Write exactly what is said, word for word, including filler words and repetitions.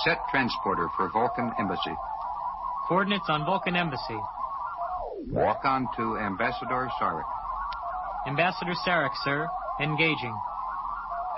Set transporter for Vulcan Embassy. Coordinates on Vulcan Embassy. Walk on to Ambassador Sarek. Ambassador Sarek, sir. Engaging.